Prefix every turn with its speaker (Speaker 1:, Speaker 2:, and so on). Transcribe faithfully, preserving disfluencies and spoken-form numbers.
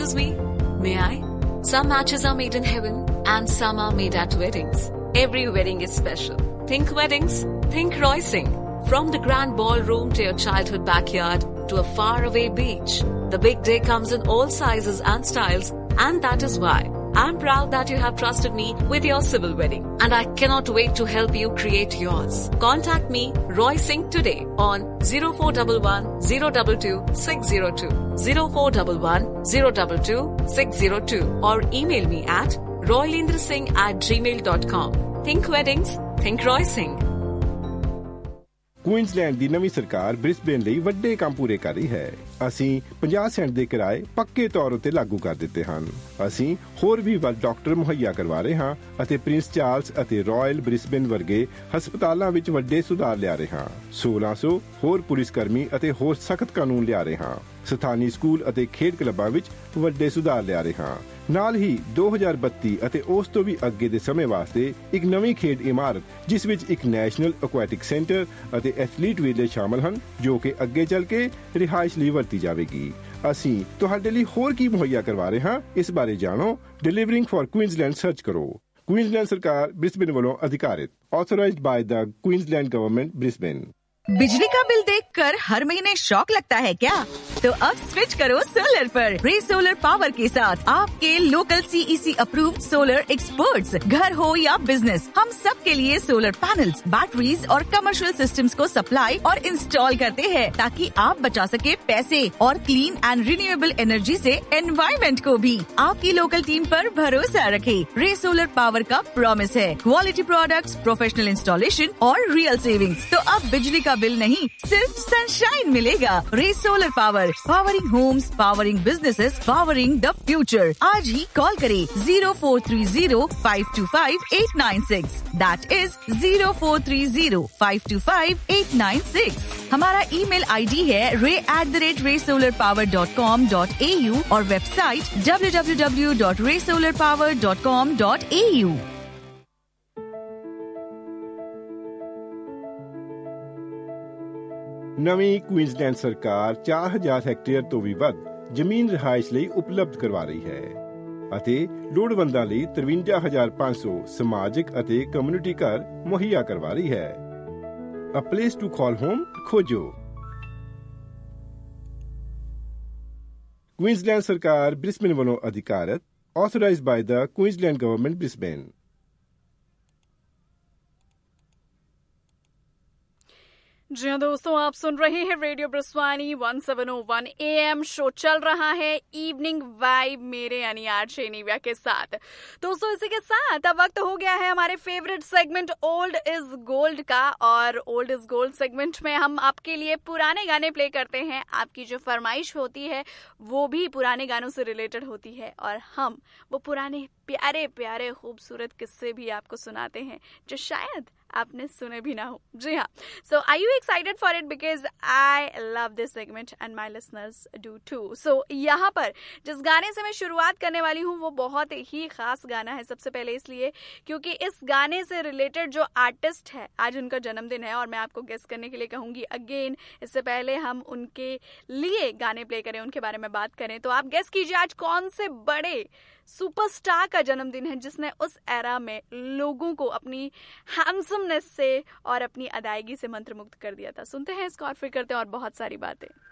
Speaker 1: Excuse me, may I? Some matches are made in heaven and some are made at weddings. Every wedding is special. Think weddings, think Roysing. From the grand ballroom to your childhood backyard to a faraway beach, the big day comes in all sizes and styles, and that is why I'm proud that you have trusted me with your civil wedding, and I cannot wait to help you create yours. Contact me, Roy Singh, today on zero four one one, zero two two, six zero two, zero four one one, zero two two, six zero two, or email me at roylendrasingh at gmail dot com. Think weddings, think Roy Singh.
Speaker 2: Queensland ਦੀ ਨਵੀਂ ਸਰਕਾਰ Brisbane ਲਈ ਵੱਡੇ ਕੰਮ ਪੂਰੇ ਕਰ ਰਹੀ ਹੈ। ਅਸੀਂ ਪੰਜਾਹ ਸੈਂਟ ਦੇ ਕਿਰਾਏ ਪੱਕੇ ਤੌਰ ਉੱਤੇ ਲਾਗੂ ਕਰ ਦਿੱਤੇ ਹਨ। ਅਸੀਂ ਹੋਰ ਵੀ ਵੱਧ ਡਾਕਟਰ ਮੁਹੱਈਆ ਕਰਵਾ ਰਹੇ ਹਾਂ ਅਤੇ ਪ੍ਰਿੰਸ ਚਾਰਲਸ ਅਤੇ ਰਾਇਲ ਬ੍ਰਿਸਬੇਨ ਵਰਗੇ ਹਸਪਤਾਲਾਂ ਵਿੱਚ ਵੱਡੇ ਸੁਧਾਰ ਲਿਆ ਰਹੇ ਹਾਂ। ਸੋਲਾਂ ਸੌ ਹੋਰ ਪੁਲਿਸ ਕਰਮੀ ਅਤੇ ਹੋਰ ਸਖਤ ਕਾਨੂੰਨ ਲਿਆ ਰਹੇ ਹਾਂ। ਸਥਾਨੀ ਸਕੂਲ ਅਤੇ ਖੇਡ ਕਲੱਬਾਂ ਵਿੱਚ ਵੱਡੇ ਸੁਧਾਰ ਲਿਆ ਰਹੇ ਹਾਂ। ਨਾਲ ਹੀ ਦੋ ਹਜ਼ਾਰ ਬੱਤੀ ਅਤੇ ਉਸ ਤੋਂ ਵੀ ਅੱਗੇ ਦੇ ਸਮੇਂ ਵਾਸਤੇ ਇੱਕ ਨਵੀਂ ਖੇਡ ਇਮਾਰਤ ਜਿਸ ਵਿੱਚ ਇੱਕ ਨੈਸ਼ਨਲ ਐਕੁਐਟਿਕ ਸੈਂਟਰ ਅਤੇ ਐਥਲੀਟ ਵਿਲੇਜ ਸ਼ਾਮਲ ਹਨ, ਜੋ ਕਿ ਅੱਗੇ ਚੱਲ ਕੇ ਰਿਹਾਇਸ਼ ਲਈ ਵਰਤੀ ਜਾਵੇਗੀ। ਅਸੀਂ ਤੁਹਾਡੇ ਲਈ ਹੋਰ ਕੀ ਮੁਹੱਈਆ ਕਰਵਾ ਰਹੇ ਹਾਂ, ਇਸ ਬਾਰੇ ਜਾਣੋ। ਡਿਲੀਵਰਿੰਗ ਫॉर ਕੁਈਨਜ਼ਲੈਂਡ ਸਰਚ ਕਰੋ। ਕੁਈਨਜ਼ਲੈਂਡ ਸਰਕਾਰ ਬ੍ਰਿਸਬੇਨ ਵੱਲੋਂ ਅਧਿਕਾਰਿਤ, authorised by the Queensland government Brisbane.
Speaker 3: बिजली का बिल देखकर हर महीने शॉक लगता है क्या? तो अब स्विच करो सोलर पर। रे सोलर पावर के साथ आपके local CEC approved solar experts. घर हो या बिजनेस, हम सब के लिए सोलर पैनल्स, बैटरीज और कमर्शियल सिस्टम्स को सप्लाई और इंस्टॉल करते हैं, ताकि आप बचा सके पैसे और क्लीन एंड रिन्यूएबल एनर्जी से एनवायरमेंट को भी। आपकी लोकल टीम पर भरोसा रखें। रे सोलर पावर का प्रॉमिस है क्वालिटी प्रोडक्ट्स, प्रोफेशनल इंस्टॉलेशन और रियल सेविंग्स। तो अब बिजली का बिल नहीं, सिर्फ सनशाइन मिलेगा। रे solar power, powering Holmes, powering businesses, powering the future. आज ही कॉल करें zero four three zero five to five eight nine six. That is zero four three zero five to five eight nine six. हमारा email ID है रे at the rate रे solar power dot com dot A you और website W W W dot रे solar power dot com dot A you.
Speaker 2: ਨਵੀਂ Queensland ਸਰਕਾਰ ਚਾਰ ਹਜ਼ਾਰ ਹੈਕਟੇਅਰ ਤੋਂ ਵੀ ਵੱਧ ਜ਼ਮੀਨ ਰਿਹਾਇਸ਼ ਲਈ ਉਪਲਬਧ ਕਰਵਾ ਰਹੀ ਹੈ ਅਤੇ ਲੋੜਵੰਦਾਂ ਲਈ ਤਰਵੰਜਾ ਹਜ਼ਾਰ ਪੰਜ ਸੌ ਸਮਾਜਿਕ ਅਤੇ ਕਮਿਊਨਿਟੀ ਘਰ ਮੁਹੱਈਆ ਕਰਵਾ ਰਹੀ ਹੈ। ਅ ਪਲੇਸ ਟੂ ਕਾਲ ਹੋਮ ਖੋਜੋ। ਕੁਈਨਜ਼ਲੈਂਡ ਸਰਕਾਰ ਬ੍ਰਿਸਬੇਨ ਵੱਲੋਂ ਅਧਿਕਾਰਤ, authorised by the Queensland government Brisbane.
Speaker 4: जी हाँ दोस्तों, आप सुन रहे हैं radio ब्रिस्वानी one seven O one A M. Show चल रहा है इवनिंग वाइब मेरे यानी आरजे निव्या के साथ। दोस्तों इसी के साथ अब वक्त हो गया है हमारे favourite segment old is gold का। और ओल्ड इज गोल्ड सेगमेंट में हम आपके लिए पुराने गाने प्ले करते हैं। आपकी जो फरमाइश होती है वो भी पुराने गानों से रिलेटेड होती है और हम वो पुराने प्यारे प्यारे खूबसूरत किस्से भी आपको सुनाते हैं जो शायद आपने सुने भी ना हो। जी हाँ, सो are you excited for it? Because I love this segment and my listeners do to. सो यहाँ पर जिस गाने से मैं शुरुआत करने वाली हूँ वो बहुत ही खास गाना है। सबसे पहले इसलिए क्योंकि इस गाने से रिलेटेड जो आर्टिस्ट है आज उनका जन्मदिन है और मैं आपको गेस करने के लिए कहूंगी अगेन। इससे पहले हम उनके लिए गाने प्ले करें, उनके बारे में बात करें, तो आप गेस कीजिए आज कौन से बड़े सुपरस्टार का जन्मदिन है जिसने उस एरा में लोगों को अपनी हैंडसमनेस से और अपनी अदायगी से मंत्रमुग्ध कर दिया था। सुनते हैं इसको और फिर करते हैं और बहुत सारी बातें।